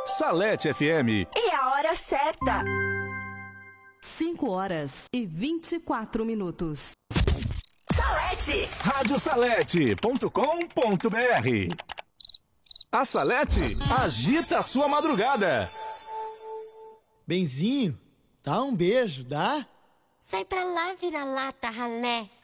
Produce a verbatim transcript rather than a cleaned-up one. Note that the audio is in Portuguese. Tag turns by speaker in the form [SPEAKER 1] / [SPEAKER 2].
[SPEAKER 1] Salete F M.
[SPEAKER 2] E a hora certa.
[SPEAKER 3] cinco horas e vinte e quatro minutos.
[SPEAKER 2] Salete.
[SPEAKER 1] rádio salete ponto com ponto br. A Salete agita a sua madrugada.
[SPEAKER 4] Benzinho, dá um beijo, dá?
[SPEAKER 5] Sai pra lá, vira-lata, ralé.